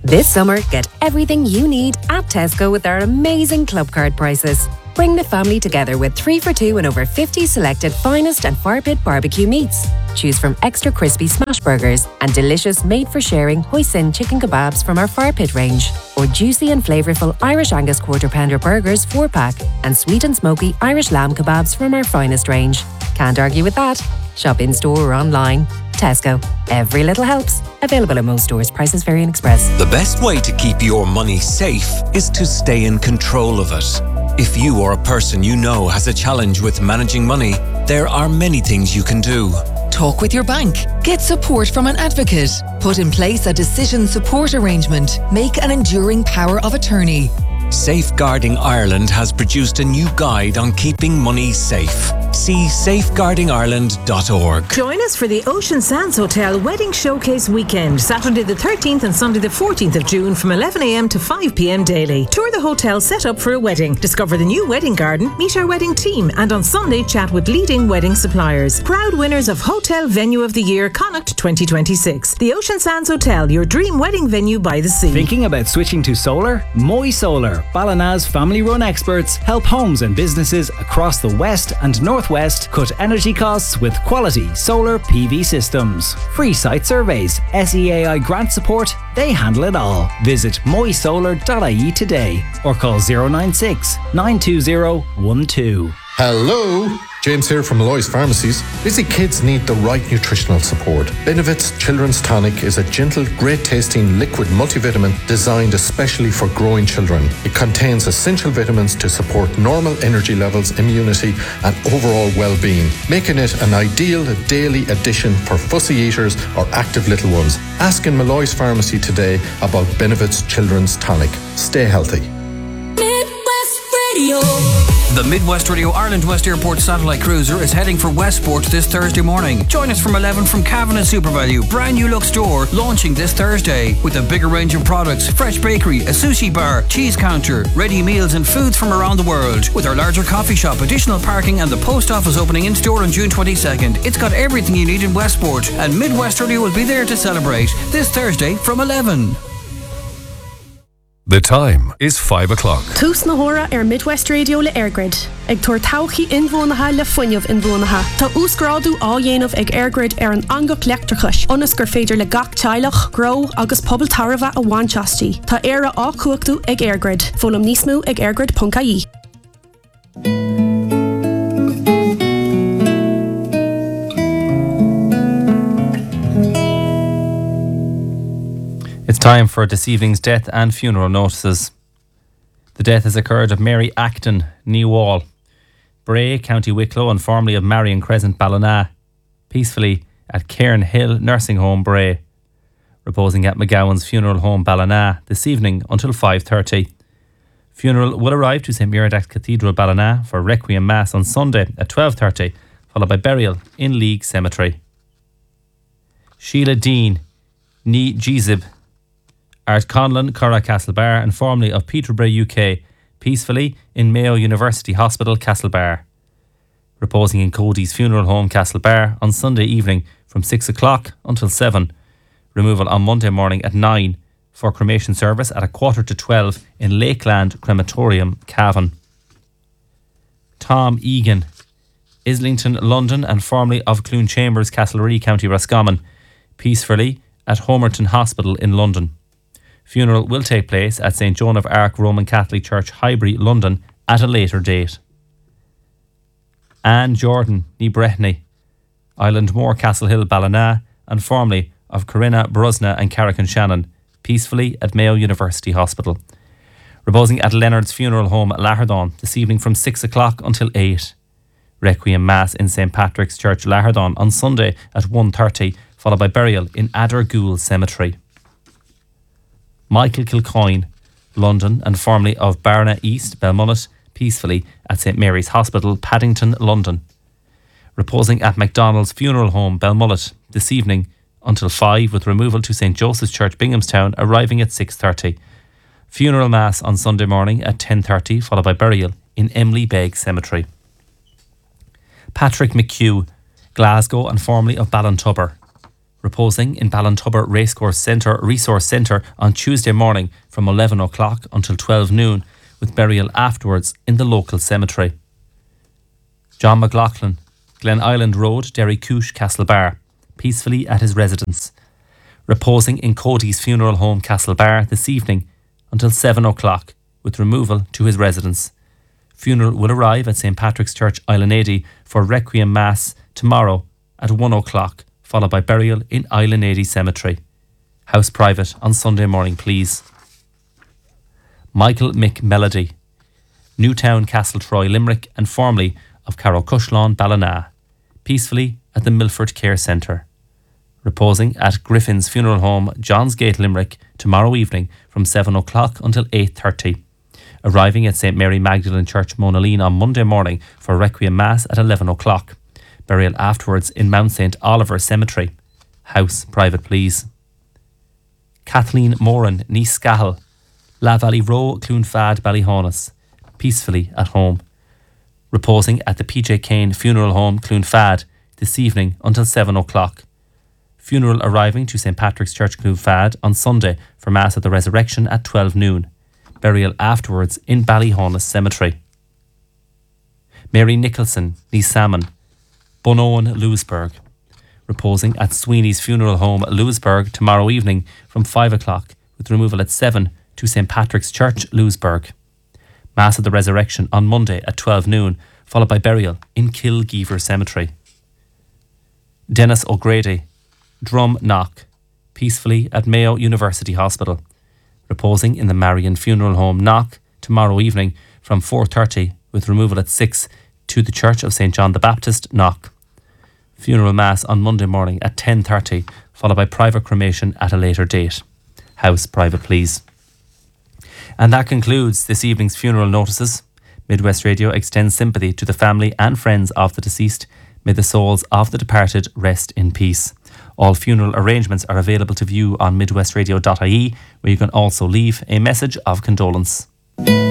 This summer, get everything you need at Tesco with our amazing club card prices. Bring the family together with 3 for $2 and over 50 selected finest and fire pit barbecue meats. Choose from extra crispy smash burgers and delicious made-for-sharing hoisin chicken kebabs from our fire pit range, or juicy and flavourful Irish Angus quarter pounder burgers 4-pack and sweet and smoky Irish lamb kebabs from our finest range. Can't argue with that. Shop in-store or online. Tesco. Every little helps. Available at most stores. Prices vary in Express. The best way to keep your money safe is to stay in control of it. If you or a person you know has a challenge with managing money, there are many things you can do. Talk with your bank. Get support from an advocate. Put in place a decision support arrangement. Make an enduring power of attorney. Safeguarding Ireland has produced a new guide on keeping money safe. See safeguardingireland.org. Join us for the Ocean Sands Hotel Wedding Showcase Weekend, Saturday the 13th and Sunday the 14th of June from 11am to 5pm daily. Tour the hotel set up for a wedding, discover the new wedding garden, meet our wedding team, and on Sunday chat with leading wedding suppliers. Proud winners of Hotel Venue of the Year Connacht 2026. The Ocean Sands Hotel, your dream wedding venue by the sea. Thinking about switching to solar? Moy Solar, Ballina's family-run experts, help homes and businesses across the west and northwest cut energy costs with quality solar PV systems. Free site surveys, SEAI grant support, they handle it all. Visit moysolar.ie today or call 096 920 12. Hello, James here from Malloy's Pharmacies. Busy kids need the right nutritional support. Benevit's Children's Tonic is a gentle, great-tasting liquid multivitamin designed especially for growing children. It contains essential vitamins to support normal energy levels, immunity, and overall well-being, making it an ideal daily addition for fussy eaters or active little ones. Ask in Malloy's Pharmacy today about Benevit's Children's Tonic. Stay healthy. Midwest Radio. The Midwest Radio Ireland West Airport satellite cruiser is heading for Westport this Thursday morning. Join us from 11 from Cavan and SuperValue, brand new look store, launching this Thursday with a bigger range of products, fresh bakery, a sushi bar, cheese counter, ready meals and foods from around the world. With our larger coffee shop, additional parking and the post office opening in store on June 22nd. It's got everything you need in Westport, and Midwest Radio will be there to celebrate this Thursday from 11. The time is 5 o'clock. Tús na hora Midwest Radio le Airgrid. Ag tuair tauchaí inbhuanaithe le fuinneamh inbhuanaithe. Tá úscráidú á dhéanamh ag Airgrid an angach leachtrachais. Ionas gur féidir le gach teilech, grow agus pobl tarbha a bhainteastí. Tá éire á cuachtú ag Airgrid. Fólam níos mó ag airgrid.ie. It's time for this evening's death and funeral notices. The death has occurred of Mary Acton, Knee Wall, Bray, County Wicklow, and formerly of Marion Crescent, Ballina, peacefully at Cairn Hill Nursing Home, Bray, reposing at McGowan's Funeral Home, Ballina, this evening until 5:30. Funeral will arrive to St Muiredacht Cathedral, Ballina, for Requiem Mass on Sunday at 12:30, followed by burial in League Cemetery. Sheila Dean, Ní Jeezib, Art Conlon, Curragh Castlebar, and formerly of Peterborough, UK, peacefully in Mayo University Hospital, Castlebar. Reposing in Cody's Funeral Home, Castlebar, on Sunday evening from 6 o'clock until 7. Removal on Monday morning at 9 for cremation service at 11:45 in Lakeland Crematorium, Cavan. Tom Egan, Islington, London, and formerly of Clune Chambers, Castlereagh, County Roscommon, peacefully at Homerton Hospital in London. Funeral will take place at St Joan of Arc Roman Catholic Church, Highbury, London, at a later date. Anne Jordan, Ní Brehny, Islandmore, Castlehill, Ballina, and formerly of Corinna, Brusna and Carrick-on-Shannon, peacefully at Mayo University Hospital. Reposing at Leonard's Funeral Home, Lahardon, this evening from 6 o'clock until 8. Requiem Mass in St Patrick's Church, Lahardon, on Sunday at 1:30, followed by burial in Addergoole Cemetery. Michael Kilcoyne, London, and formerly of Barna East, Belmullet, peacefully at St Mary's Hospital, Paddington, London. Reposing at MacDonald's Funeral Home, Belmullet, this evening until 5, with removal to St Joseph's Church, Binghamstown, arriving at 6:30. Funeral Mass on Sunday morning at 10:30, followed by burial in Emily Begg Cemetery. Patrick McHugh, Glasgow, and formerly of Ballintubber, Reposing in Ballintubber Resource Centre on Tuesday morning from 11 o'clock until 12 noon, with burial afterwards in the local cemetery. John McLaughlin, Glen Island Road, Derry Coosh, Castlebar, peacefully at his residence. Reposing in Cody's Funeral Home, Castlebar, this evening until 7 o'clock, with removal to his residence. Funeral will arrive at St Patrick's Church, Islandady, for Requiem Mass tomorrow at 1 o'clock, followed by burial in Islandady Cemetery. House private on Sunday morning, please. Michael McMelody, Newtown, Castletroy, Limerick, and formerly of Carrowcushlawn, Ballina, peacefully at the Milford Care Centre. Reposing at Griffin's Funeral Home, Johns Gate, Limerick, tomorrow evening from 7 o'clock until 8:30. Arriving at St Mary Magdalene Church, Monaleen on Monday morning for Requiem Mass at 11 o'clock. Burial afterwards in Mount St Oliver Cemetery. House private, please. Kathleen Moran, Nice Scahill, La Valley Row, Cloonfad, Ballyhonus, peacefully at home. Reposing at the PJ Kane Funeral Home, Cloonfad, this evening until 7 o'clock. Funeral arriving to St Patrick's Church, Cloonfad on Sunday for Mass at the Resurrection at 12 noon. Burial afterwards in Ballyhonus Cemetery. Mary Nicholson, Nice Salmon, Bunowen, Lewisburg. Reposing at Sweeney's Funeral Home, Lewisburg, tomorrow evening from 5 o'clock, with removal at 7 to St Patrick's Church, Lewisburg. Mass at the Resurrection on Monday at 12 noon, followed by burial in Kilgeever Cemetery. Dennis O'Grady, Drum Knock, peacefully at Mayo University Hospital. Reposing in the Marion Funeral Home, Knock, tomorrow evening from 4:30, with removal at 6 to the Church of St John the Baptist, Knock. Funeral Mass on Monday morning at 10:30, followed by private cremation at a later date. House private, please. And that concludes this evening's funeral notices. Midwest Radio extends sympathy to the family and friends of the deceased. May the souls of the departed rest in peace. All funeral arrangements are available to view on midwestradio.ie, where you can also leave a message of condolence.